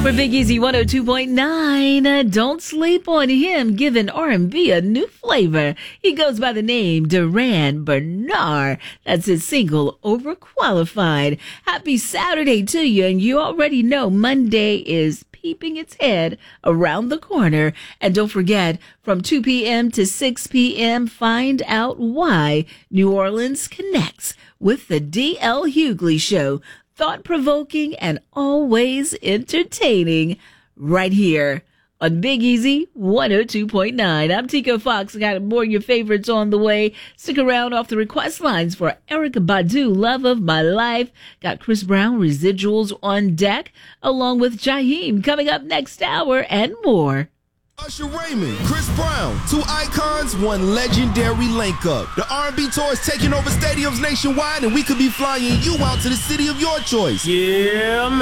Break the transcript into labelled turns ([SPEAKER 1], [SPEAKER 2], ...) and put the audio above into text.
[SPEAKER 1] For Big Easy 102.9, don't sleep on him, giving R&B a new flavor. He goes by the name Duran Bernard. That's his single, Overqualified. Happy Saturday to you, and you already know Monday is peeping its head around the corner. And don't forget, from 2 p.m. to 6 p.m., find out why New Orleans connects with the D.L. Hughley Show. Thought-provoking and always entertaining right here on Big Easy 102.9. I'm Tico Fox. I got more of your favorites on the way. Stick around off the request lines for Erykah Badu, Love of My Life. Got Chris Brown, Residuals on deck, along with Jaheim coming up next hour and more.
[SPEAKER 2] Usher Raymond, Chris Brown, two icons, one legendary link-up. The R&B tour is taking over stadiums nationwide, and we could be flying you out to the city of your choice.
[SPEAKER 3] Yeah, man.